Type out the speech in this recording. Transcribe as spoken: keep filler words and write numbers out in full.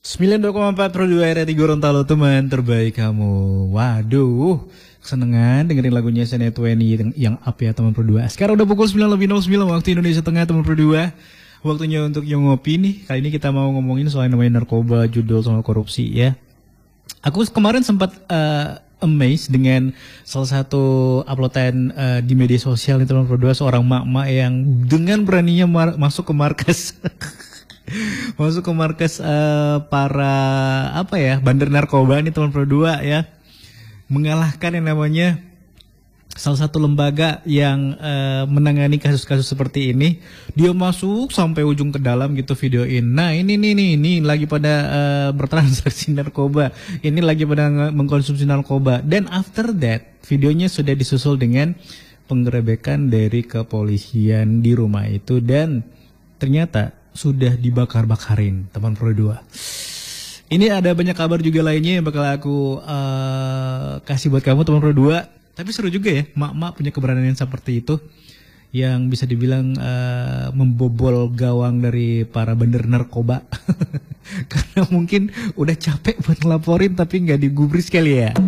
sembilan puluh dua koma empat Pro dua R T Gorontalo, teman terbaik kamu. Waduh, kesenengan dengerin lagunya Shania Twain yang up ya teman Pro dua. Sekarang udah pukul sembilan lebih nol sembilan waktu Indonesia Tengah teman Pro dua. Waktunya untuk yang ngopi nih. Kali ini kita mau ngomongin soal namanya narkoba, judul sama korupsi ya. Aku kemarin sempat uh, amazed dengan salah satu uploadan uh, di media sosial nih teman Pro dua, seorang mak-mak yang dengan beraninya masuk ke markas masuk ke markas uh, para apa ya bandar narkoba nih teman Pro dua ya, mengalahkan yang namanya salah satu lembaga yang uh, menangani kasus-kasus seperti ini. Dia masuk sampai ujung ke dalam gitu, videoin. Nah ini nih nih ini lagi pada uh, bertransaksi narkoba, ini lagi pada mengkonsumsi narkoba. Dan after that videonya sudah disusul dengan penggerebekan dari kepolisian di rumah itu, dan ternyata sudah dibakar-bakarin teman Pro dua. Ini ada banyak kabar juga lainnya yang bakal aku uh, kasih buat kamu teman Pro dua. Tapi seru juga ya, mak-mak punya keberanian seperti itu, yang bisa dibilang uh, membobol gawang dari para bandar narkoba. Karena mungkin udah capek buat ngelaporin tapi nggak digubris kali ya.